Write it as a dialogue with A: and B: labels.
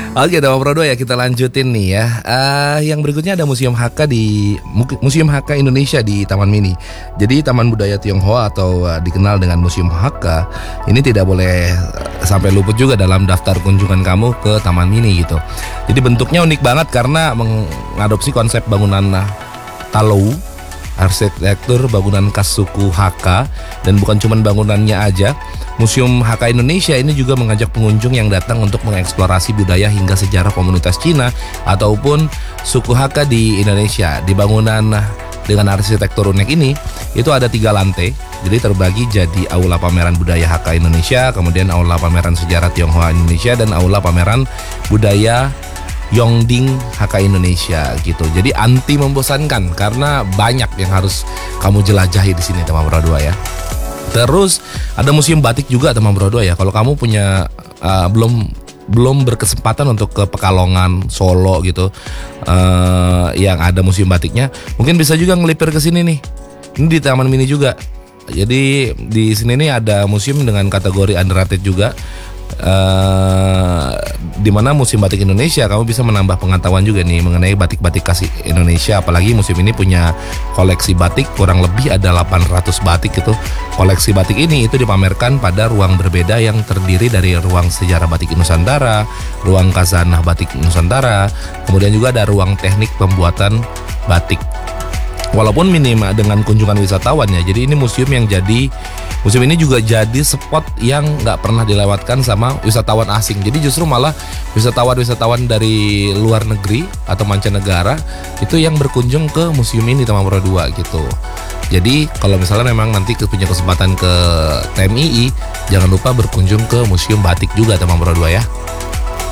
A: Oke, Teman Pro 2 ya, kita lanjutin nih ya. Yang berikutnya ada Museum HK Museum HK Indonesia di Taman Mini. Jadi Taman Budaya Tionghoa atau dikenal dengan Museum HK ini tidak boleh sampai luput juga dalam daftar kunjungan kamu ke Taman Mini gitu. Jadi bentuknya unik banget karena mengadopsi konsep bangunan Talou, arsitektur bangunan khas suku HK, dan bukan cuma bangunannya aja. Museum HK Indonesia ini juga mengajak pengunjung yang datang untuk mengeksplorasi budaya hingga sejarah komunitas Cina ataupun suku HK di Indonesia. Di bangunan dengan arsitektur unik ini itu ada 3 lantai, jadi terbagi jadi Aula Pameran Budaya HK Indonesia, kemudian Aula Pameran Sejarah Tionghoa Indonesia, dan Aula Pameran Budaya Yongding HK Indonesia gitu. Jadi anti membosankan karena banyak yang harus kamu jelajahi di sini, Teman Pro 2 ya. Terus ada museum batik juga, Teman Pro 2 ya. Kalau kamu punya belum berkesempatan untuk ke Pekalongan, Solo gitu, yang ada museum batiknya, mungkin bisa juga ngelipir ke sini nih. Ini di Taman Mini juga. Jadi di sini nih ada museum dengan kategori underrated juga. Di mana Museum Batik Indonesia kamu bisa menambah pengetahuan juga nih mengenai batik-batik khas Indonesia. Apalagi museum ini punya koleksi batik kurang lebih ada 800 batik gitu. Koleksi batik ini itu dipamerkan pada ruang berbeda yang terdiri dari ruang sejarah batik Nusantara, ruang khazanah batik Nusantara, kemudian juga ada ruang teknik pembuatan batik. Walaupun minim dengan kunjungan wisatawan ya, jadi ini museum ini juga jadi spot yang nggak pernah dilewatkan sama wisatawan asing. Jadi justru malah wisatawan dari luar negeri atau mancanegara itu yang berkunjung ke museum ini, Teman Pro 2 gitu. Jadi kalau misalnya memang nanti punya kesempatan ke TMII, jangan lupa berkunjung ke Museum Batik juga, Teman Pro 2 ya.